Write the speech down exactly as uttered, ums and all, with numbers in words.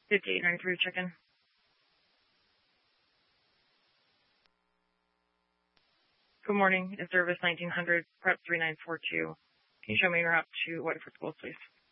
fifty-eight ninety-three, check-in. Good morning. Is service nineteen hundred, prep three nine four two. Can you show me your route to Whiteford Schools, please?